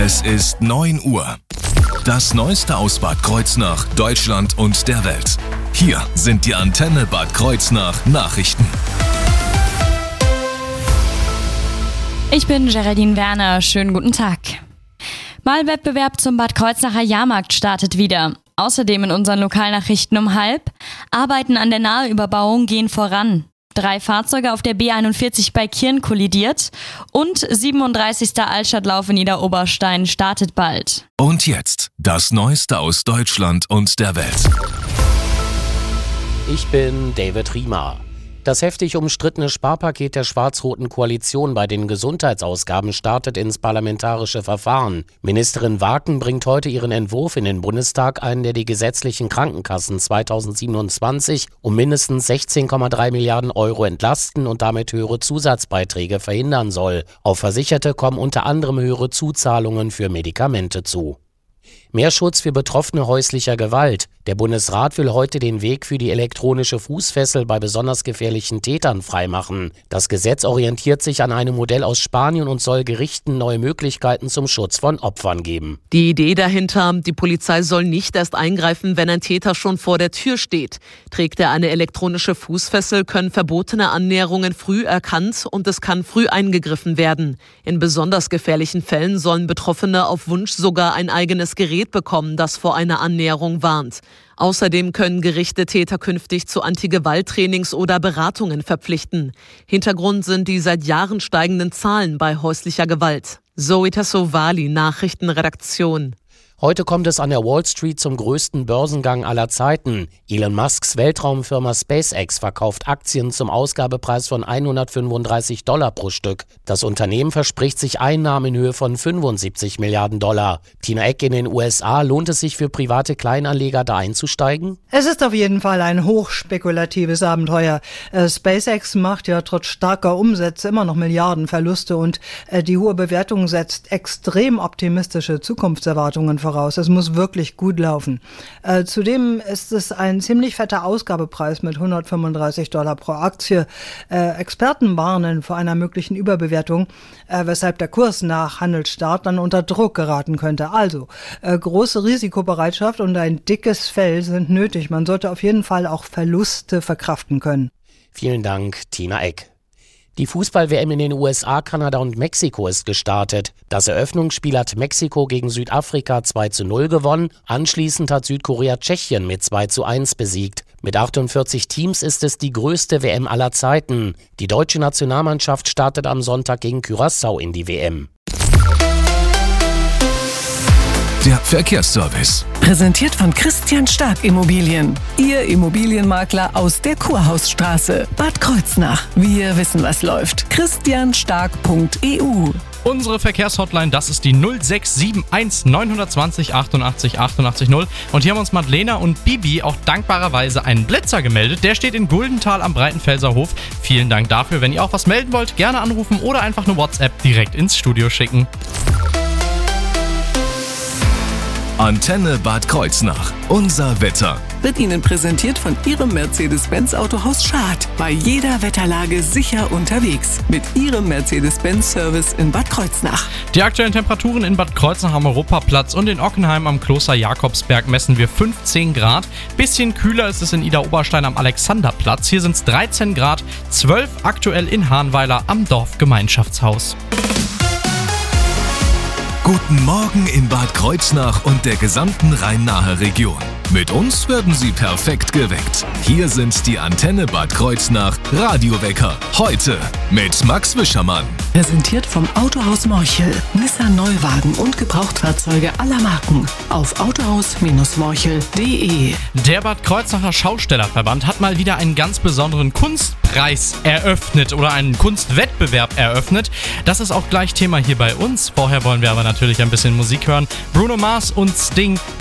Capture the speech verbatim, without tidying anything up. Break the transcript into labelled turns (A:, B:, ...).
A: Es ist neun Uhr. Das Neueste aus Bad Kreuznach, Deutschland und der Welt. Hier sind die Antenne Bad Kreuznach Nachrichten.
B: Ich bin Geraldine Werner, schönen guten Tag. Malwettbewerb zum Bad Kreuznacher Jahrmarkt startet wieder. Außerdem in unseren Lokalnachrichten um halb. Arbeiten an der Naheüberbauung gehen voran. Drei Fahrzeuge auf der B einundvierzig bei Kirn kollidiert und siebenunddreißigster Altstadtlauf in Idar-Oberstein startet bald.
A: Und jetzt das Neueste aus Deutschland und der Welt.
C: Ich bin David Riemer. Das heftig umstrittene Sparpaket der schwarz-roten Koalition bei den Gesundheitsausgaben startet ins parlamentarische Verfahren. Ministerin Waken bringt heute ihren Entwurf in den Bundestag ein, der die gesetzlichen Krankenkassen zweitausendsiebenundzwanzig um mindestens sechzehn Komma drei Milliarden Euro entlasten und damit höhere Zusatzbeiträge verhindern soll. Auf Versicherte kommen unter anderem höhere Zuzahlungen für Medikamente zu. Mehr Schutz für Betroffene häuslicher Gewalt. Der Bundesrat will heute den Weg für die elektronische Fußfessel bei besonders gefährlichen Tätern freimachen. Das Gesetz orientiert sich an einem Modell aus Spanien und soll Gerichten neue Möglichkeiten zum Schutz von Opfern geben.
D: Die Idee dahinter, die Polizei soll nicht erst eingreifen, wenn ein Täter schon vor der Tür steht. Trägt er eine elektronische Fußfessel, können verbotene Annäherungen früh erkannt und es kann früh eingegriffen werden. In besonders gefährlichen Fällen sollen Betroffene auf Wunsch sogar ein eigenes Gerät bekommen, das vor einer Annäherung warnt. Außerdem können Gerichte Täter künftig zu Anti-Gewalt-Trainings oder Beratungen verpflichten. Hintergrund sind die seit Jahren steigenden Zahlen bei häuslicher Gewalt. Zoe Tassovali, Nachrichtenredaktion.
C: Heute kommt es an der Wall Street zum größten Börsengang aller Zeiten. Elon Musks Weltraumfirma SpaceX verkauft Aktien zum Ausgabepreis von hundertfünfunddreißig Dollar pro Stück. Das Unternehmen verspricht sich Einnahmen in Höhe von fünfundsiebzig Milliarden Dollar. Tina Eck, in den U S A, lohnt es sich für private Kleinanleger da einzusteigen?
E: Es ist auf jeden Fall ein hochspekulatives Abenteuer. Äh, SpaceX macht ja trotz starker Umsätze immer noch Milliardenverluste und äh, die hohe Bewertung setzt extrem optimistische Zukunftserwartungen voraus. Es muss wirklich gut laufen. Äh, zudem ist es ein ziemlich fetter Ausgabepreis mit hundertfünfunddreißig Dollar pro Aktie. Äh, Experten warnen vor einer möglichen Überbewertung, äh, weshalb der Kurs nach Handelsstart dann unter Druck geraten könnte. Also, äh, große Risikobereitschaft und ein dickes Fell sind nötig. Man sollte auf jeden Fall auch Verluste verkraften können.
C: Vielen Dank, Tina Eck. Die Fußball-W M in den U S A, Kanada und Mexiko ist gestartet. Das Eröffnungsspiel hat Mexiko gegen Südafrika zwei zu null gewonnen. Anschließend hat Südkorea Tschechien mit zwei zu eins besiegt. Mit achtundvierzig Teams ist es die größte W M aller Zeiten. Die deutsche Nationalmannschaft startet am Sonntag gegen Curaçao in die W M.
A: Der Verkehrsservice.
F: Präsentiert von Christian Stark Immobilien. Ihr Immobilienmakler aus der Kurhausstraße. Bad Kreuznach. Wir wissen, was läuft. christian stark punkt e u.
G: Unsere Verkehrshotline, das ist die null sechs sieben eins neun zwei null achtundachtzig achtundachtzig null. Und hier haben uns Madlena und Bibi auch dankbarerweise einen Blitzer gemeldet. Der steht in Guldenthal am Breitenfelser Hof. Vielen Dank dafür. Wenn ihr auch was melden wollt, gerne anrufen oder einfach eine WhatsApp direkt ins Studio schicken.
A: Antenne Bad Kreuznach. Unser Wetter.
F: Wird Ihnen präsentiert von Ihrem Mercedes-Benz Autohaus Schad. Bei jeder Wetterlage sicher unterwegs. Mit Ihrem Mercedes-Benz-Service in Bad Kreuznach.
G: Die aktuellen Temperaturen in Bad Kreuznach am Europaplatz und in Ockenheim am Kloster Jakobsberg messen wir fünfzehn Grad. Bisschen kühler ist es in Idar-Oberstein am Alexanderplatz. Hier sind es dreizehn Grad, zwölf aktuell in Hahnweiler am Dorfgemeinschaftshaus.
A: Guten Morgen in Bad Kreuznach und der gesamten Rhein-Nahe Region. Mit uns werden Sie perfekt geweckt. Hier sind die Antenne Bad Kreuznach Radiowecker. Heute mit Max Wischermann.
F: Präsentiert vom Autohaus Morchel. Nissan Neuwagen und Gebrauchtfahrzeuge aller Marken. Auf autohaus morchel punkt de.
G: Der Bad Kreuznacher Schaustellerverband hat mal wieder einen ganz besonderen Kunstpreis eröffnet oder einen Kunstwettbewerb eröffnet. Das ist auch gleich Thema hier bei uns. Vorher wollen wir aber natürlich ein bisschen Musik hören. Bruno Mars und Sting.